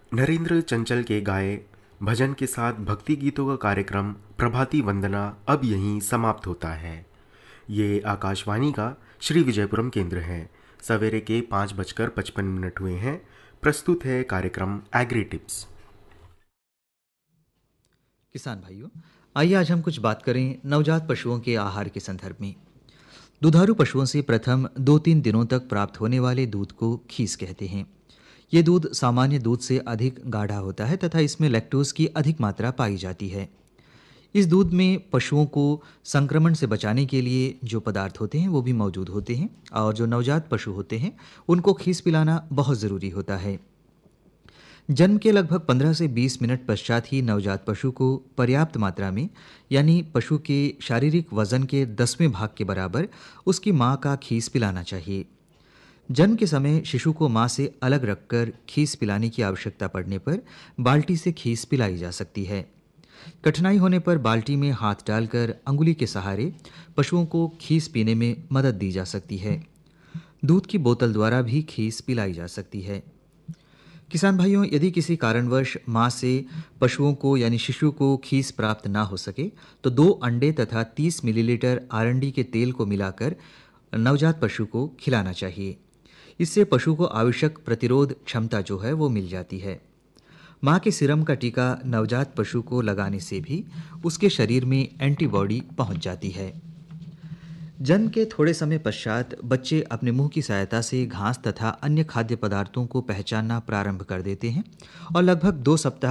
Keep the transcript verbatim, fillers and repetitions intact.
नरेंद्र चंचल के गाए भजन के साथ भक्ति गीतों का कार्यक्रम प्रभाती वंदना अब यहीं समाप्त होता है। ये आकाशवाणी का श्री विजयपुरम केंद्र है। सवेरे के पाँच बजकर पचपन मिनट हुए हैं। प्रस्तुत है कार्यक्रम एग्री टिप्स। किसान भाइयों, आइए आज हम कुछ बात करें नवजात पशुओं के आहार के संदर्भ में। दुधारू पशुओं से प्रथम दो तीन दिनों तक प्राप्त होने वाले दूध को खीस कहते हैं। ये दूध सामान्य दूध से अधिक गाढ़ा होता है तथा इसमें लैक्टोज की अधिक मात्रा पाई जाती है। इस दूध में पशुओं को संक्रमण से बचाने के लिए जो पदार्थ होते हैं वो भी मौजूद होते हैं और जो नवजात पशु होते हैं उनको खीस पिलाना बहुत ज़रूरी होता है। जन्म के लगभग पंद्रह से बीस मिनट पश्चात ही नवजात पशु को पर्याप्त मात्रा में यानी पशु के शारीरिक वजन के दसवें भाग के बराबर उसकी मां का खीस पिलाना चाहिए। जन्म के समय शिशु को मां से अलग रखकर खीस पिलाने की आवश्यकता पड़ने पर बाल्टी से खीस पिलाई जा सकती है। कठिनाई होने पर बाल्टी में हाथ डालकर अंगुली के सहारे पशुओं को खीस पीने में मदद दी जा सकती है। दूध की बोतल द्वारा भी खीस पिलाई जा सकती है। किसान भाइयों, यदि किसी कारणवश मां से पशुओं को यानी शिशु को खीस प्राप्त ना हो सके तो दो अंडे तथा तीस मिलीलीटर आरंडी के तेल को मिलाकर नवजात पशु को खिलाना चाहिए। इससे पशु को आवश्यक प्रतिरोध क्षमता जो है वो मिल जाती है। मां के सीरम का टीका नवजात पशु को लगाने से भी उसके शरीर में एंटीबॉडी पहुंच जाती है। जन्म के थोड़े समय पश्चात बच्चे अपने मुंह की सहायता से घास तथा अन्य खाद्य पदार्थों को पहचानना प्रारंभ कर देते हैं और लगभग दो सप्ताह